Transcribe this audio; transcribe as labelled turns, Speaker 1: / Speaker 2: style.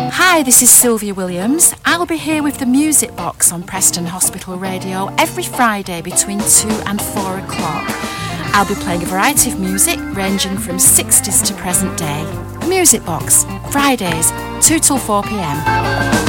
Speaker 1: Hi, this is Sylvia Williams. I'll be here with the Music Box on Preston Hospital Radio every Friday between 2 and 4 o'clock. I'll be playing a variety of music ranging from 60s to present day. Music Box, Fridays, 2 till 4 p.m.